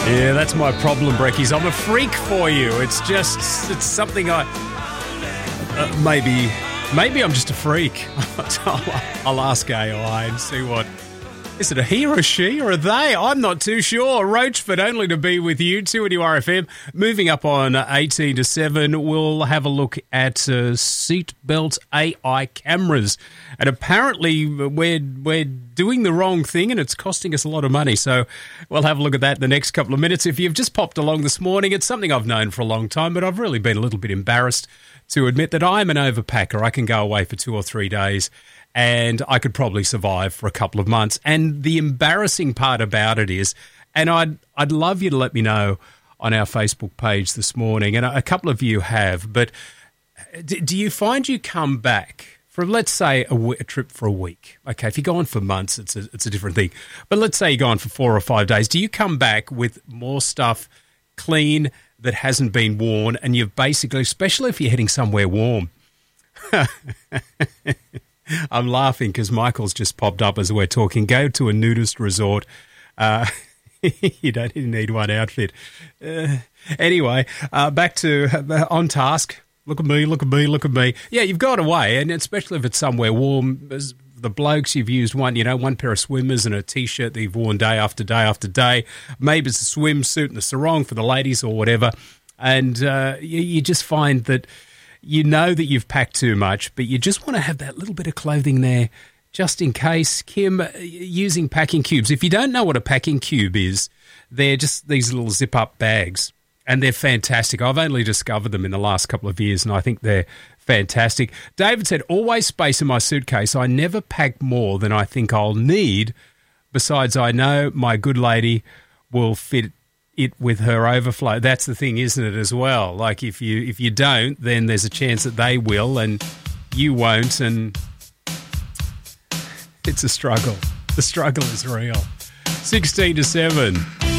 Yeah, that's my problem, Brekkies. I'm a freak for you. It's something maybe I'm just a freak. I'll ask AI and see what. Is it a he or a she or a they? I'm not too sure. Roachford, only to be with you. 2NURFM. Moving up on 18 to 7, we'll have a look at seatbelt AI cameras. And apparently we're doing the wrong thing and it's costing us a lot of money. So we'll have a look at that in the next couple of minutes. If you've just popped along this morning, it's something I've known for a long time, but I've really been a little bit embarrassed to admit that I'm an overpacker. I can go away for 2 or 3 days and I could probably survive for a couple of months. And the embarrassing part about it is, and I'd love you to let me know on our Facebook page this morning, and a couple of you have, but do you find you come back from, let's say, a trip for a week? Okay, if you're gone for months, it's a different thing. But let's say you're gone for 4 or 5 days. Do you come back with more stuff clean that hasn't been worn, and you've basically, especially if you're heading somewhere warm? I'm laughing because Michael's just popped up as we're talking. Go to a nudist resort. You don't even need one outfit. Anyway, back to on task. Look at me, look at me, look at me. Yeah, you've got away, and especially if it's somewhere warm. The blokes, you've used one pair of swimmers and a T-shirt that you've worn day after day after day. Maybe it's a swimsuit and a sarong for the ladies or whatever. And you just find that you know that you've packed too much, but you just want to have that little bit of clothing there just in case. Kim, using packing cubes. If you don't know what a packing cube is, they're just these little zip-up bags, and they're fantastic. I've only discovered them in the last couple of years, and I think they're fantastic. David said, always space in my suitcase. I never pack more than I think I'll need. Besides, I know my good lady will fit it with her overflow. That's the thing, isn't it, as well? Like if you don't, then there's a chance that they will and you won't, and it's a struggle. The struggle is real. 16 to 7.